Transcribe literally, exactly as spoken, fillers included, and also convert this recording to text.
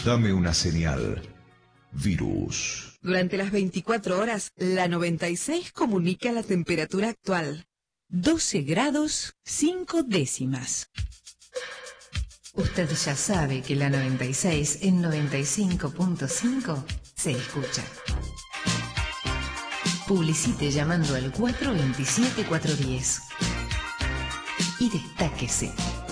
Dame una señal. Virus. Durante las veinticuatro horas, la noventa y seis comunica la temperatura actual. doce grados, cinco décimas. Usted ya sabe que la noventa y seis en noventa y cinco punto cinco se escucha. Publicite llamando al cuatro dos siete, cuatro uno cero y destáquese.